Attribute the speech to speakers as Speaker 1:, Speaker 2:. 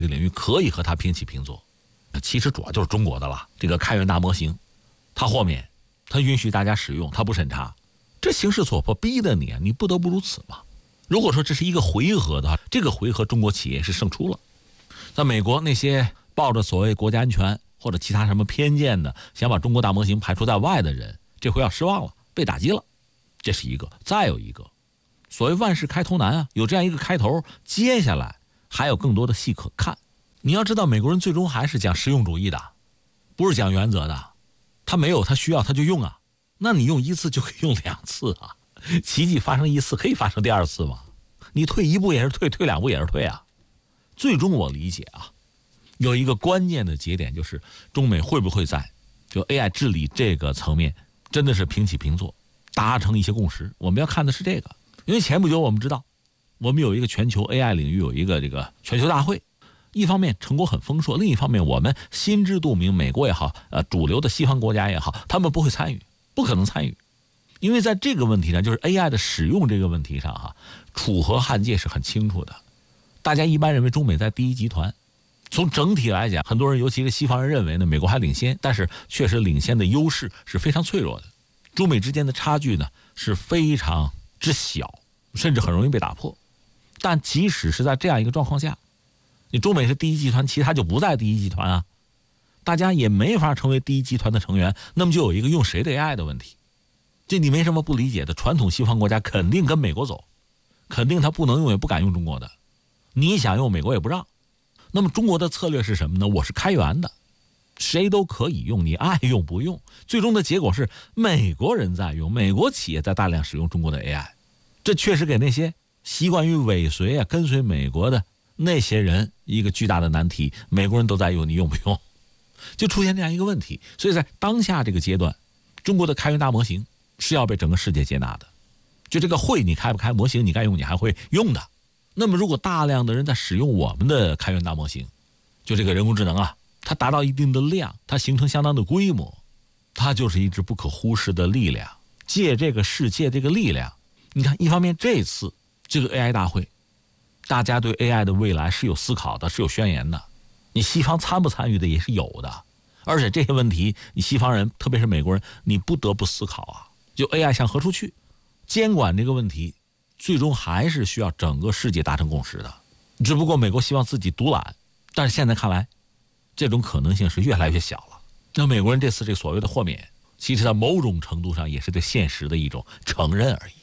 Speaker 1: 这个领域可以和它平起平坐。其实主要就是中国的了，这个开源大模型，它豁免，它允许大家使用，它不审查，这形势所迫逼的你不得不如此嘛。如果说这是一个回合的话，这个回合中国企业是胜出了。在美国那些抱着所谓国家安全或者其他什么偏见的，想把中国大模型排除在外的人，这回要失望了，被打击了，这是一个。再有一个，所谓万事开头难啊，有这样一个开头，接下来还有更多的戏可看。你要知道，美国人最终还是讲实用主义的，不是讲原则的。他没有，他需要他就用啊。那你用一次就可以用2次啊，奇迹发生1次可以发生第2次吗？你退1步也是退，退2步也是退啊。最终我理解啊，有一个关键的节点，就是中美会不会在就 AI 治理这个层面真的是平起平坐，达成一些共识。我们要看的是这个。因为前不久我们知道，我们有一个全球 AI 领域有一个这个全球大会，一方面成果很丰硕，另一方面我们心知肚明，美国也好，主流的西方国家也好，他们不会参与，不可能参与。因为在这个问题上，就是 AI 的使用这个问题上楚河汉界是很清楚的。大家一般认为中美在第一集团，从整体来讲，很多人尤其是西方人认为呢，美国还领先，但是确实领先的优势是非常脆弱的。中美之间的差距呢是非常之小，甚至很容易被打破。但即使是在这样一个状况下，你中美是第一集团，其他就不在第一集团啊，大家也没法成为第一集团的成员，那么就有一个用谁的 AI 的问题。这你没什么不理解的，传统西方国家肯定跟美国走，肯定他不能用也不敢用中国的，你想用美国也不让。那么中国的策略是什么呢？我是开源的，谁都可以用，你爱用不用。最终的结果是美国人在用，美国企业在大量使用中国的 AI， 这确实给那些习惯于尾随跟随美国的那些人一个巨大的难题。美国人都在用，你用不用？就出现这样一个问题。所以在当下这个阶段，中国的开源大模型是要被整个世界接纳的。就这个会你开不开，模型你该用你还会用的。那么如果大量的人在使用我们的开源大模型，就这个人工智能它达到一定的量，它形成相当的规模，它就是一支不可忽视的力量。借这个世界这个力量，你看，一方面这次这个 AI 大会，大家对 AI 的未来是有思考的，是有宣言的。你西方参不参与的也是有的，而且这些问题，你西方人，特别是美国人，你不得不思考就 AI 向何处去，监管这个问题，最终还是需要整个世界达成共识的。只不过美国希望自己独揽，但是现在看来，这种可能性是越来越小了。那美国人这次这所谓的豁免，其实在某种程度上也是对现实的一种承认而已。